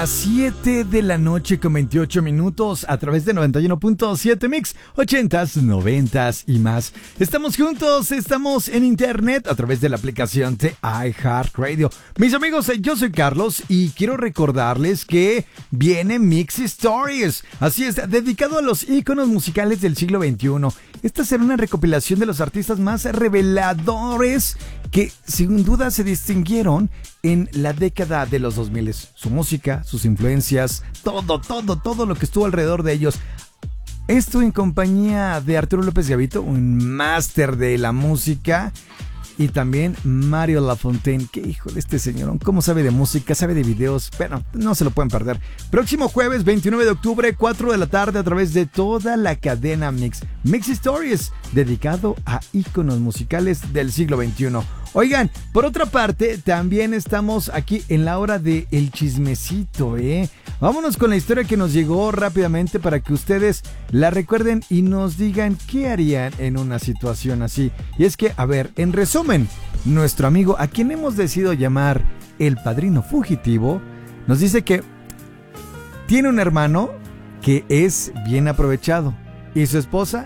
A 7 de la noche con 28 minutos a través de 91.7 Mix, 80s, 90s y más. Estamos juntos, estamos en internet a través de la aplicación de iHeartRadio. Mis amigos, yo soy Carlos y quiero recordarles que viene Mix Stories. Así es, dedicado a los íconos musicales del siglo XXI. Esta será una recopilación de los artistas más reveladores que sin duda se distinguieron en la década de los 2000. Su música, sus influencias, todo lo que estuvo alrededor de ellos. Esto en compañía de Arturo López Gavito, un máster de la música, y también Mario Lafontaine, que híjole, este señor, cómo sabe de música, sabe de videos, pero no se lo pueden perder. Próximo jueves 29 de octubre, 4 de la tarde, a través de toda la cadena Mix Stories, dedicado a íconos musicales del siglo XXI. Oigan, por otra parte, también estamos aquí en la hora de el chismecito, Vámonos con la historia que nos llegó rápidamente para que ustedes la recuerden y nos digan qué harían en una situación así. Y es que, a ver, en resumen, nuestro amigo, a quien hemos decidido llamar el padrino fugitivo, nos dice que tiene un hermano que es bien aprovechado y su esposa